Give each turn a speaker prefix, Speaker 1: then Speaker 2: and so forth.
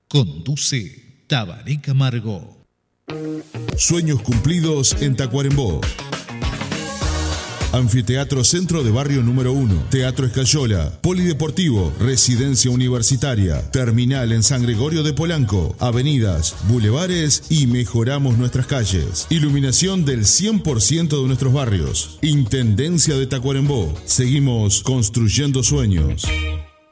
Speaker 1: Conduce Tabaré Camargo.
Speaker 2: Sueños cumplidos en Tacuarembó. Anfiteatro Centro de Barrio número 1, Teatro Escayola, Polideportivo, Residencia Universitaria, Terminal en San Gregorio de Polanco, avenidas, bulevares y mejoramos nuestras calles. Iluminación del 100% de nuestros barrios. Intendencia de Tacuarembó. Seguimos construyendo sueños.